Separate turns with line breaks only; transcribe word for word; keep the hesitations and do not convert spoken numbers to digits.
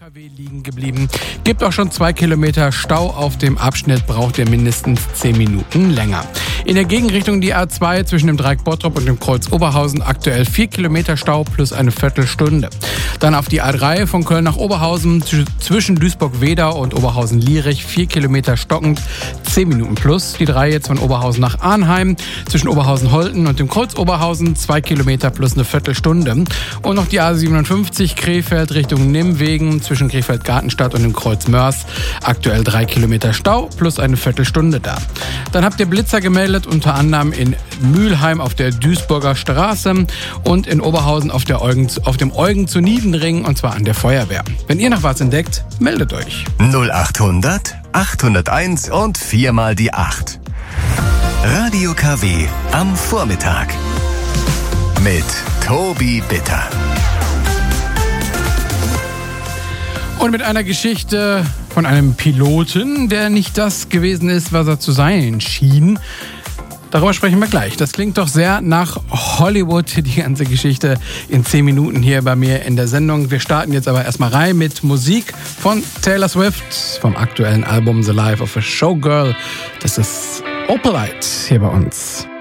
K W liegen geblieben. Gibt auch schon zwei Kilometer Stau auf dem Abschnitt, braucht ihr mindestens zehn Minuten länger. In der Gegenrichtung die A zwei zwischen dem Dreieck Bottrop und dem Kreuz Oberhausen aktuell vier Kilometer Stau plus eine Viertelstunde. Dann auf die A drei von Köln nach Oberhausen zwischen Duisburg-Wedau und Oberhausen-Lierich vier Kilometer stockend, zehn Minuten plus. Die drei jetzt von Oberhausen nach Arnheim zwischen Oberhausen-Holten und dem Kreuz Oberhausen zwei Kilometer plus eine Viertelstunde. Und noch die A siebenundfünfzig Krefeld Richtung Nimwegen zwischen Krefeld-Gartenstadt und dem Kreuz Mörs. Aktuell drei Kilometer Stau plus eine Viertelstunde da. Dann habt ihr Blitzer gemeldet, unter anderem in Mülheim auf der Duisburger Straße und in Oberhausen auf, der Eugen, auf dem Eugen zu Niedenring, und zwar an der Feuerwehr. Wenn ihr noch was entdeckt, meldet euch.
null achthundert achthunderteins und viermal die acht. Radio K W am Vormittag mit Tobi Bitter.
Und mit einer Geschichte von einem Piloten, der nicht das gewesen ist, was er zu sein schien. Darüber sprechen wir gleich. Das klingt doch sehr nach Hollywood, die ganze Geschichte in zehn Minuten hier bei mir in der Sendung. Wir starten jetzt aber erstmal rein mit Musik von Taylor Swift vom aktuellen Album The Life of a Showgirl. Das ist Opalite hier bei uns.